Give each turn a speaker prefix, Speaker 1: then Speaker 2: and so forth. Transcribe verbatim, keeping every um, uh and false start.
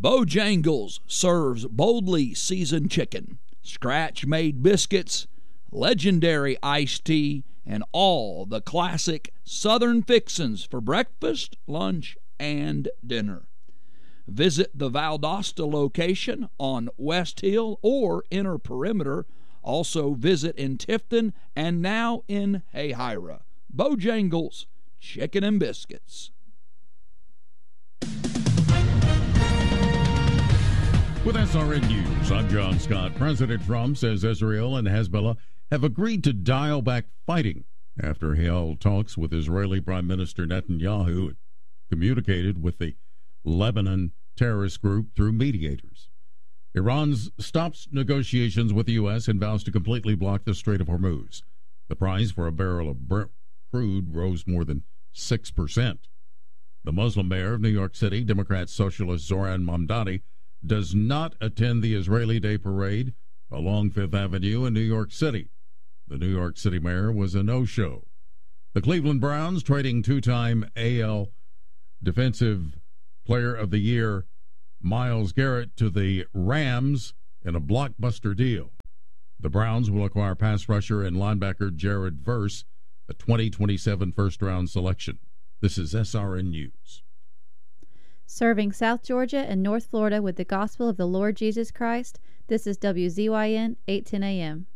Speaker 1: Bojangles serves boldly seasoned chicken, scratch-made biscuits, legendary iced tea, and all the classic Southern fixins for breakfast, lunch, and dinner. Visit the Valdosta location on West Hill or Inner Perimeter. Also visit in Tifton and now in Hayhira. Bojangles, chicken and biscuits.
Speaker 2: With S R N News, I'm John Scott. President Trump says Israel and Hezbollah have agreed to dial back fighting after he held talks with Israeli Prime Minister Netanyahu, communicated with the Lebanon terrorist group through mediators. Iran stops negotiations with the U S and vows to completely block the Strait of Hormuz. The price for a barrel of Brent crude rose more than six percent. The Muslim mayor of New York City, Democrat Socialist Zoran Mamdani, does not attend the Israeli Day Parade along Fifth Avenue in New York City. The New York City mayor was a no-show. The Cleveland Browns trading two-time A L Defensive Player of the Year Myles Garrett to the Rams in a blockbuster deal. The Browns will acquire pass rusher and linebacker Jared Verse, a twenty twenty-seven first-round selection. This is S R N News.
Speaker 3: Serving South Georgia and North Florida with the gospel of the Lord Jesus Christ, this is W Z Y N eight ten A M.